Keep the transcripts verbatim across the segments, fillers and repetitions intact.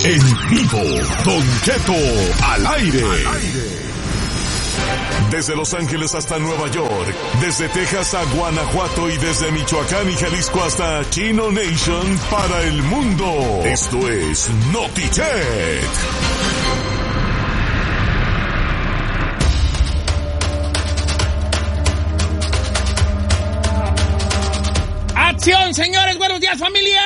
En vivo, Don Cheto al aire. Desde Los Ángeles hasta Nueva York, desde Texas a Guanajuato y desde Michoacán y Jalisco hasta Chino Nation para el mundo. Esto es Notichet. ¡Acción, señores! ¡Buenos días, familia!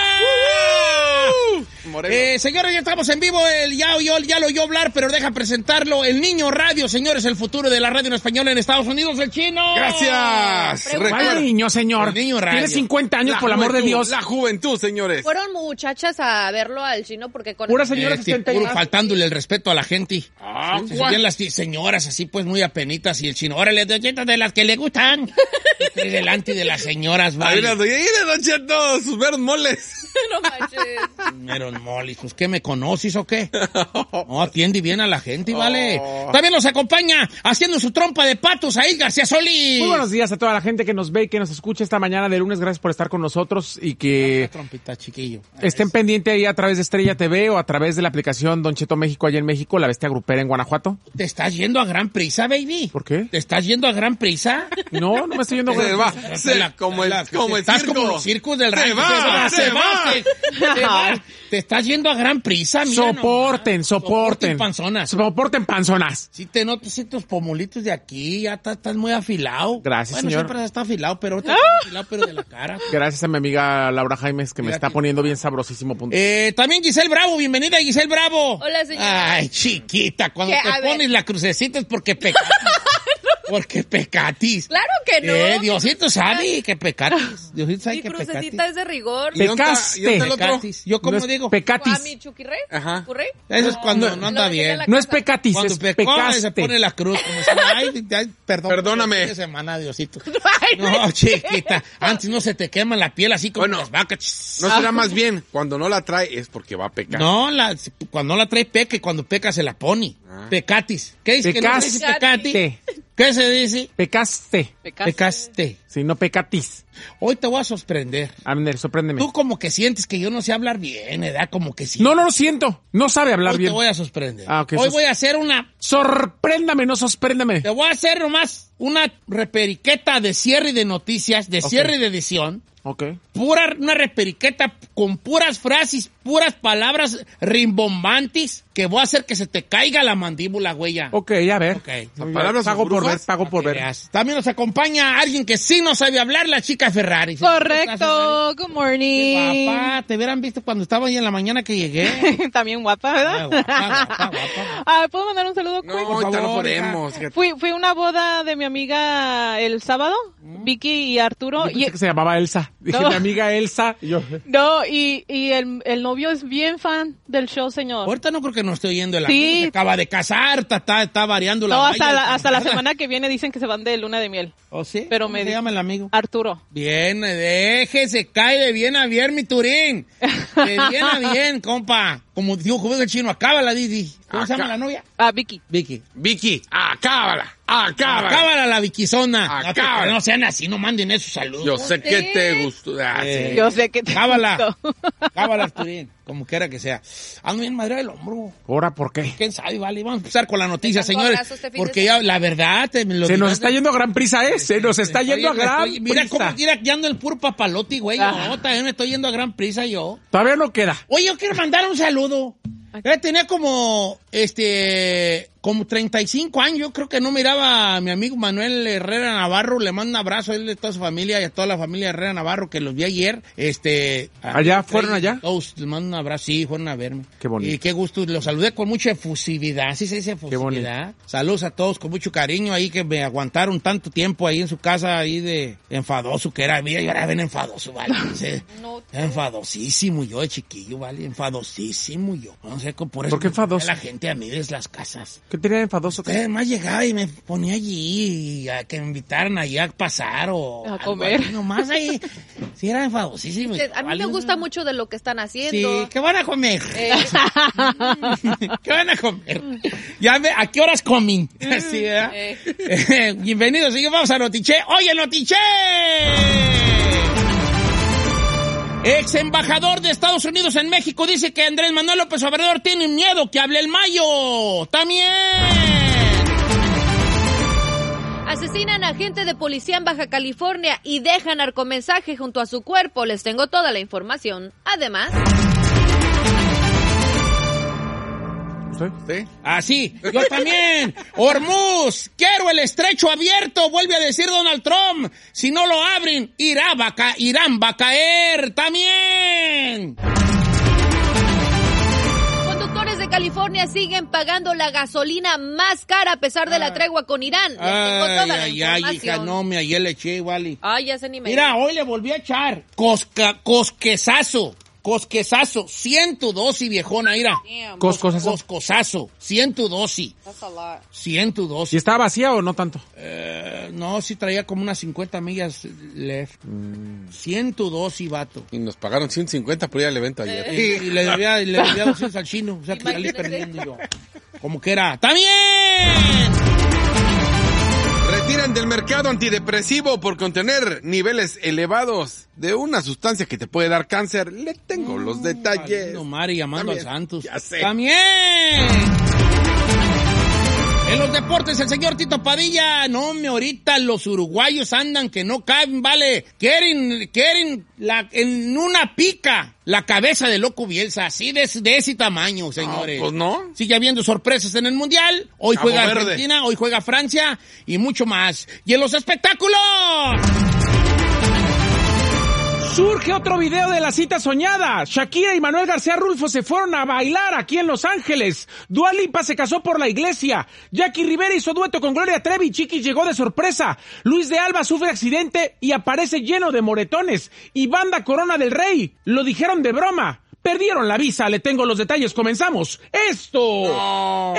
Uh-huh. Eh, señores, ya estamos en vivo. El, ya, oyó, ya lo oyó hablar, pero deja presentarlo. El Niño Radio, señores, el futuro de la radio en español en Estados Unidos, el Chino. Gracias. ¿Cuál niño, señor? El Niño Radio. Tiene cincuenta años, La por el amor de Dios. La juventud, señores. Fueron muchachas a verlo al Chino porque con... Pura señora Eh, sí, sesenta y puro más. faltándole el respeto a la gente. Ah, Se sentían las señoras así, pues, muy apenitas. Y el Chino, órale, de las que le gustan. Estoy delante de las señoras, Ahí vale. le Don Cheto, sus veros moles. No manches. Meron molis, pues, ¿qué me conoces o qué? No, atiende bien a la gente, vale. Oh. También nos acompaña haciendo su trompa de patos ahí, García Solís. Muy buenos días a toda la gente que nos ve y que nos escucha esta mañana de lunes. Gracias por estar con nosotros y Una que trompita, chiquillo. estén pendientes ahí a través de Estrella T V o a través de la aplicación Don Cheto México allá en México, la bestia grupera en Guanajuato. ¿Te estás yendo a gran prisa, baby? ¿Por qué? ¿Te estás yendo a gran prisa? No, no me estoy yendo. Se va, La- se- la- como el, la- como el estás circo. como los circos del Se rancho. va, se va. Te, te va. Te estás yendo a gran prisa, mira Soporten, nomás. soporten. panzonas. Soporten panzonas. Sí te noto, sí, tus pomulitos de aquí, ya estás, estás muy afilado. Gracias, bueno, señor. siempre está afilado, pero ahorita estás afilado, pero de la cara. Gracias a mi amiga Laura Jaimes que me Mira está aquí. poniendo bien sabrosísimo punto. Eh, también Giselle Bravo, bienvenida Giselle Bravo. Hola, señor. Ay, chiquita, cuando ¿Qué? te A ver. pones la crucecita es porque pecatis. Porque pecatis. Claro que no. Eh, Diosito sabe que pecatis. Diosito sabe Mi que pecatis. crucecita es de rigor. ¿Y dónde está- Pecaste. y dónde está el otro? Pecatis. Yo como No es digo, ¿A Pecatis. mi chuquirré? Ajá. ¿Curré? eso es cuando No, no anda lo dejé bien. en la No es casa. pecatis, Cuando es pecó, pecaste. se pone la cruz. Como si, ay, ay, perdón. Perdóname. Esta semana, Diosito. Ay, No, chiquita. Antes no se te quema la piel así como Bueno, las vacas. No será más bien, cuando no la trae es porque va a pecar. No, la, cuando no la trae peca y cuando peca se la pone. Ah. Pecatis. ¿Qué dice que no Pecaste. dice pecati? Te. ¿Qué se dice? Pecaste. Pecaste. Pecaste. Si no pecatis. Hoy te voy a sorprender. Abner, sorpréndeme. Tú como que sientes que yo no sé hablar bien, ¿verdad? Como que sí. No, no lo siento. No sabe hablar Hoy bien. te voy a sorprender. Ah, ok, Hoy sos- voy a hacer una... Sorpréndame, no sorpréndame. Te voy a hacer nomás una reperiqueta de cierre de noticias, de Ok. cierre de edición. Ok. Pura, una reperiqueta con puras frases, puras palabras rimbombantes que voy a hacer que se te caiga la mandíbula, güey. ya. Ok, a ver. Ok. Muy Palabras bien. Pago por ver, brufas, pago por Que ver. veas. También nos acompaña alguien que sí no sabe hablar, la chica Ferrari. ¿Sí? ¿Cómo estás, Correcto, good morning. Ferrari? Papá, te hubieran visto cuando estaba ahí en la mañana que llegué. También guapa, Ah, ¿verdad? guapa, guapa, guapa. Ah, ¿puedo mandar un saludo? No, quick? ahorita no favor, podemos. fíjate. Fui, fui a una boda de mi amiga el sábado, Vicky y Arturo. Yo pensé Y, que se llamaba Elsa. Dije, No. mi amiga Elsa. Y yo, no, y, y el, el novio es bien fan del show, señor. Ahorita no creo que no estoy oyendo el Sí. amigo, se acaba de casar, está, está, está variando la No, valla hasta de la, hasta la temporada. semana que viene dicen que se van de luna de miel. ¿Oh, sí? Pero ¿Cómo me se di- llama el amigo? Arturo. Bien, déjese, cae de bien a bien, mi Turín. De bien a bien, compa. Como dijo como dijo el chino, acábala, Didi. ¿Cómo se Acá- llama la novia? Ah, Vicky. Vicky. Vicky, acábala, acábala. Acábala la Viquizona. Acábala. No, no sean así, no manden esos saludos. Yo sé que te gustó. Ah, Eh, sí. Yo sé que te Cábala. gustó. Cábala, Turín. Como quiera que sea. Ando bien madre del hombro. ¿ahora por qué? ¿Quién sabe? Vale, vamos a empezar con la noticia, Te sacó señores. abrazo este fin de Porque ya, semana. la verdad, te me lo Se nos dirás está de- yendo a gran prisa, ¿eh? Se nos está Estoy- yendo a gran estoy- Mira prisa. cómo mira, ya ando el puro papalote, güey. Ah. No, también me estoy yendo a gran prisa yo. Todavía no queda. Oye, yo quiero mandar un saludo. Yo tenía como, este, como treinta y cinco años. Yo creo que no miraba a mi amigo Manuel Herrera Navarro. Le mando un abrazo a él, a toda su familia y a toda la familia Herrera Navarro que los vi ayer. Este. a- ¿Allá? ¿Fueron allá? Todos, les mando un abrazo. Sí, fueron a verme. Qué bonito. Y qué gusto. Los saludé con mucha efusividad. ¿Sí se dice efusividad? bonito. Saludos a todos con mucho cariño ahí que me aguantaron tanto tiempo ahí en su casa ahí de enfadoso que era. Mira, yo era bien enfadoso, ¿vale? Sí. No. Enfadosísimo yo de chiquillo, ¿vale? Enfadosísimo yo. No sé, por eso ¿Por qué me ponía enfadoso? la gente a mí desde las casas. ¿Qué tenía de enfadoso? Usted además llegaba y me ponía allí y a que me invitaran allí a pasar o A algo comer. así, nomás ahí. Sí, era enfadosísimo. A mí ¿Vale? me gusta mucho de lo que están Sí, haciendo. ¿qué van a comer? Eh, ¿Qué van a comer? Ya ve, ¿a qué horas comen? Así, ¿verdad? Eh. Eh, bienvenidos, y vamos a Notiche. ¡Oye, Notiche! Ex embajador de Estados Unidos en México dice que Andrés Manuel López Obrador tiene miedo que hable el Mayo. También. Asesinan a agente de policía en Baja California y dejan narcomensaje junto a su cuerpo. Les tengo toda la información. Además... ¿Sí? Así, yo también. Hormuz, quiero el estrecho abierto, vuelve a decir Donald Trump. Si no lo abren, Irán va a, ca- Irán va a caer. También. Conductores de California siguen pagando la gasolina más cara a pesar de la tregua con Irán. Les tengo toda la Ay, ay, ay, hija, información. no, me ayer le eché, vale. Ay, ya se ni me... Mira, hoy le volví a echar. Cosca, cosquesazo. Cosquesazo. ciento doce, viejona, mira. Damn, Coscosazo. Coscosazo. ciento doce. that's a lot. ciento doce. ¿Y estaba vacía o no tanto? Eh, no, sí traía como unas cincuenta millas left. ciento doce, vato. Y nos pagaron ciento cincuenta por ir al evento ayer. Y, y le debía, le debía doscientos al chino. O sea, que salí Imagínate. perdiendo yo. Como que era. ¡También! Retiran del mercado antidepresivo por contener niveles elevados de una sustancia que te puede dar cáncer. Le tengo los detalles. No, Mari, llamando También, al Santos. ya sé. ¡También! En los deportes, el señor Tito Padilla. No, me ahorita los uruguayos andan que no caben, vale. Quieren, quieren la, en una pica la cabeza de Loco Bielsa, así de, de ese tamaño, señores. No, pues no. Sigue habiendo sorpresas en el Mundial. Hoy Cabo juega Verde. Argentina, hoy juega Francia y mucho más. ¡Y en los espectáculos! Surge otro video de la cita soñada. Shakira y Manuel García Rulfo se fueron a bailar aquí en Los Ángeles. Dua Lipa se casó por la iglesia. Jackie Rivera hizo dueto con Gloria Trevi. Chiquis llegó de sorpresa. Luis de Alba sufre accidente y aparece lleno de moretones. Y Banda Corona del Rey. Lo dijeron de broma. Perdieron la visa. Le tengo los detalles. Comenzamos. Esto. No.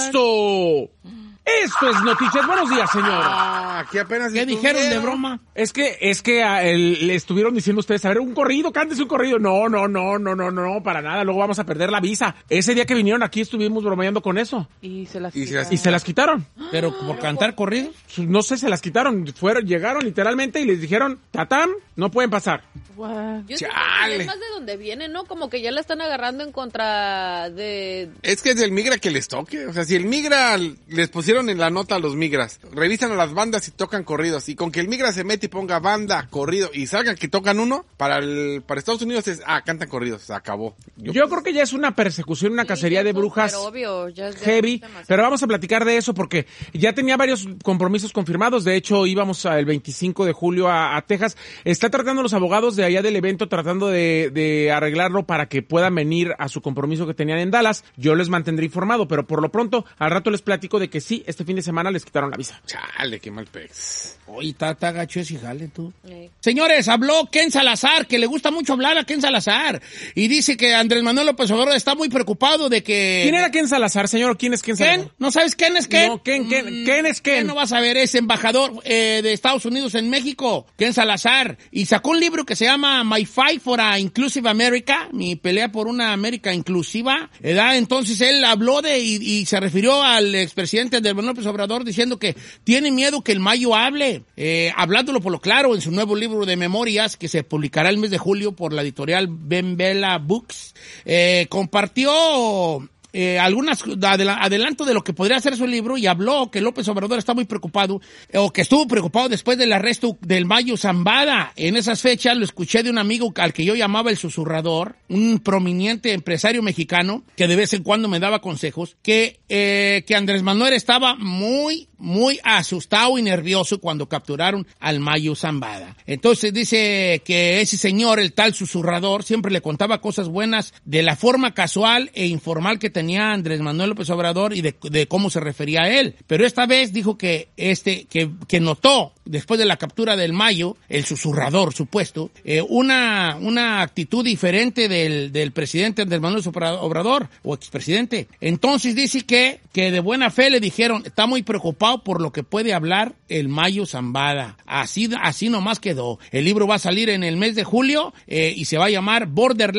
Esto. Esto es Noticias. Buenos días, señor. Ah, aquí apenas ¿Qué dijeron de broma? Es que, es que a él, le estuvieron diciendo ustedes, a ver, un corrido, cántese un corrido. No, no, no, no, no, no, para nada, luego vamos a perder la visa. Ese día que vinieron aquí estuvimos bromeando con eso. Y se las Y se quitaron. las- Y se las quitaron. Pero por cantar corridos. No sé, se las quitaron. Fueron, llegaron literalmente y les dijeron, tatam, no pueden pasar. What? Yo siento Chale. que es más de donde viene, ¿no? Como que ya la están agarrando en contra de... Es que es el migra que les toque. O sea, si el migra les pusieron en la nota a los migras, revisan a las bandas y tocan corridos. Y con que el migra se mete y ponga banda, corrido, y salgan que tocan uno, para el para Estados Unidos es, ah, cantan corridos, se acabó. Yo, creo que ya es una persecución, una Sí, cacería ya de es brujas súper obvio, ya- ya heavy, es demasiado. pero vamos a platicar de eso porque ya tenía varios compromisos confirmados. De hecho, íbamos a el veinticinco de julio a, a Texas. Está tratando los abogados de allá del evento, tratando de, de arreglarlo para que puedan venir a su compromiso que tenían en Dallas. Yo les mantendré informado, pero por lo pronto, al rato les platico de que sí, este fin de semana les quitaron la visa. Chale, qué mal pex. Oye, está, está gacho ese jale, tú. Eh. Señores, habló Ken Salazar, que le gusta mucho hablar a Ken Salazar. Y dice que Andrés Manuel López Obrador está muy preocupado de que... ¿Quién era Ken Salazar, señor? ¿Quién es Ken Salazar? ¿Ken? ¿No sabes quién es Ken? No, Ken, Ken, Mm, Ken es Ken. No vas a ver, es embajador eh, de Estados Unidos en México, Ken Salazar. Y sacó un libro que se llama My Fight for a Inclusive America, mi pelea por una América inclusiva. ¿Verdad? Entonces él habló de y, y se refirió al expresidente Andrés Manuel López Obrador diciendo que tiene miedo que el Mayo hable. Eh, hablándolo por lo claro en su nuevo libro de memorias que se publicará el mes de julio por la editorial Ben Bella Books, eh, compartió... Eh, algunas adela- adelanto de lo que podría ser su libro y habló que López Obrador está muy preocupado eh, o que estuvo preocupado después del arresto del Mayo Zambada. En esas fechas lo escuché de un amigo al que yo llamaba el susurrador, un prominente empresario mexicano que de vez en cuando me daba consejos, que, eh, que Andrés Manuel estaba muy, muy asustado y nervioso cuando capturaron al Mayo Zambada. Entonces dice que ese señor, el tal susurrador, siempre le contaba cosas buenas de la forma casual e informal que tenía Andrés Manuel López Obrador y de, de cómo se refería a él. Pero esta vez dijo que este que, que notó después de la captura del Mayo, el susurrador supuesto, eh, una, una actitud diferente del, del presidente Andrés Manuel Obrador o expresidente. Entonces dice que, que de buena fe le dijeron, está muy preocupado por lo que puede hablar el Mayo Zambada. Así, así nomás quedó. El libro va a salir en el mes de julio eh, y se va a llamar Borderlands,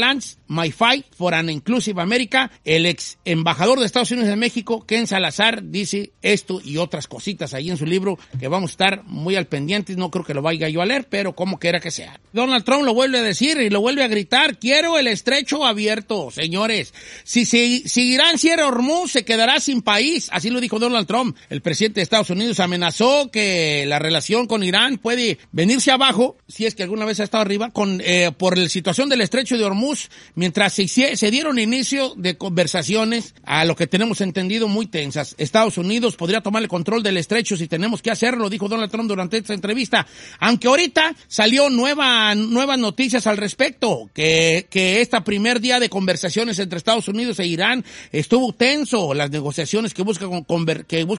My Fight for an Inclusive America. El ex embajador de Estados Unidos en México, Ken Salazar, dice esto y otras cositas ahí en su libro que vamos a estar muy al pendiente. No creo que lo vaya yo a leer, pero como quiera que sea. Donald Trump lo vuelve a decir y lo vuelve a gritar. Quiero el estrecho abierto, señores. Si, si, si Irán cierra Hormuz, se quedará sin país. Así lo dijo Donald Trump. El presidente de Estados Unidos amenazó que la relación con Irán puede venirse abajo, si es que alguna vez ha estado arriba, con eh, por la situación del estrecho de Hormuz, mientras se, se dieron inicio de conversaciones, a lo que tenemos entendido, muy tensas. Estados Unidos podría tomar el control del estrecho si tenemos que hacerlo, dijo Donald Trump durante esta entrevista. Aunque ahorita salió nueva, nuevas noticias al respecto, que, que este primer día de conversaciones entre Estados Unidos e Irán estuvo tenso. Las negociaciones que buscan, que buscan